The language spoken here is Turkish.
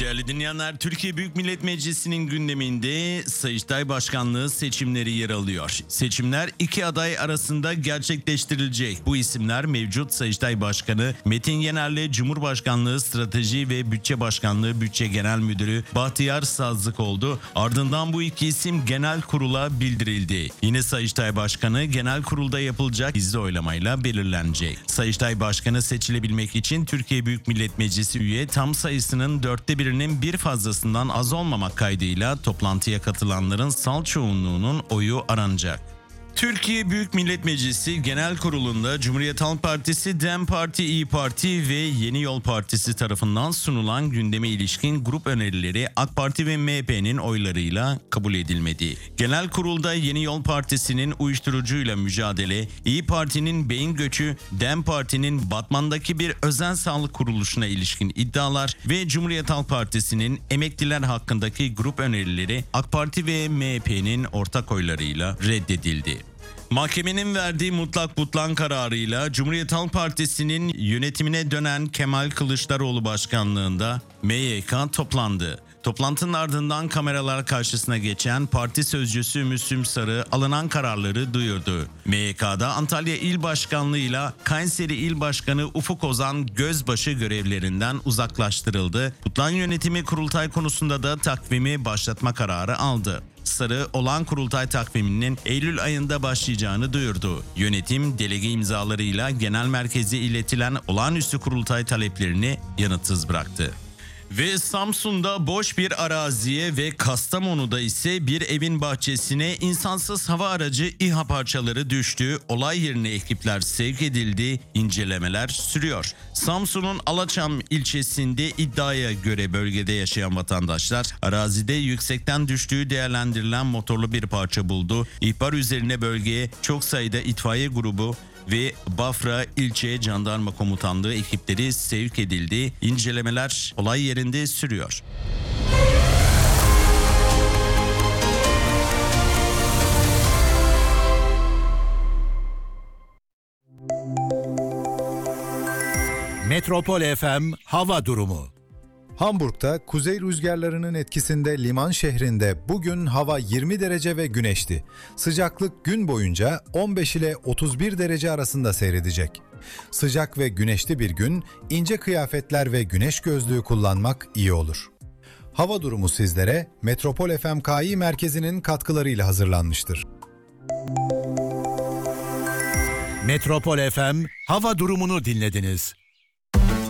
Değerli dinleyenler, Türkiye Büyük Millet Meclisi'nin gündeminde Sayıştay Başkanlığı seçimleri yer alıyor. Seçimler iki aday arasında gerçekleştirilecek. Bu isimler mevcut Sayıştay Başkanı Metin Yener'le Cumhurbaşkanlığı Strateji ve Bütçe Başkanlığı Bütçe Genel Müdürü Bahtiyar Sazlık oldu. Ardından bu iki isim genel kurula bildirildi. Yine Sayıştay Başkanı genel kurulda yapılacak gizli oylamayla belirlenecek. Sayıştay Başkanı seçilebilmek için Türkiye Büyük Millet Meclisi üye tam sayısının 1/4 bir fazlasından az olmamak kaydıyla toplantıya katılanların salt çoğunluğunun oyu aranacak. Türkiye Büyük Millet Meclisi Genel Kurulu'nda Cumhuriyet Halk Partisi, DEM Parti, İYİ Parti ve Yeni Yol Partisi tarafından sunulan gündeme ilişkin grup önerileri AK Parti ve MHP'nin oylarıyla kabul edilmedi. Genel Kurulda Yeni Yol Partisi'nin uyuşturucuyla mücadele, İYİ Parti'nin beyin göçü, DEM Parti'nin Batman'daki bir özel sağlık kuruluşuna ilişkin iddialar ve Cumhuriyet Halk Partisi'nin emekliler hakkındaki grup önerileri AK Parti ve MHP'nin ortak oylarıyla reddedildi. Mahkemenin verdiği mutlak butlan kararıyla Cumhuriyet Halk Partisi'nin yönetimine dönen Kemal Kılıçdaroğlu başkanlığında MYK toplandı. Toplantının ardından kameralar karşısına geçen parti sözcüsü Müslüm Sarı alınan kararları duyurdu. MYK'da Antalya İl Başkanlığı ile Kayseri İl Başkanı Ufuk Ozan Gözbaşı görevlerinden uzaklaştırıldı. Butlan yönetimi kurultay konusunda da takvimi başlatma kararı aldı. Sarı olağan kurultay takviminin Eylül ayında başlayacağını duyurdu. Yönetim delege imzalarıyla genel merkeze iletilen olağanüstü kurultay taleplerini yanıtsız bıraktı. Ve Samsun'da boş bir araziye ve Kastamonu'da ise bir evin bahçesine insansız hava aracı İHA parçaları düştü. Olay yerine ekipler sevk edildi. İncelemeler sürüyor. Samsun'un Alaçam ilçesinde iddiaya göre bölgede yaşayan vatandaşlar arazide yüksekten düştüğü değerlendirilen motorlu bir parça buldu. İhbar üzerine bölgeye çok sayıda itfaiye grubu ve Bafra İlçe Jandarma Komutanlığı ekipleri sevk edildi. İncelemeler olay yerinde sürüyor. Metropol FM hava durumu. Hamburg'da kuzey rüzgarlarının etkisinde liman şehrinde bugün hava 20 derece ve güneşli. Sıcaklık gün boyunca 15 ile 31 derece arasında seyredecek. Sıcak ve güneşli bir gün, ince kıyafetler ve güneş gözlüğü kullanmak iyi olur. Hava durumu sizlere Metropol FM Kİ merkezinin katkılarıyla hazırlanmıştır. Metropol FM hava durumunu dinlediniz.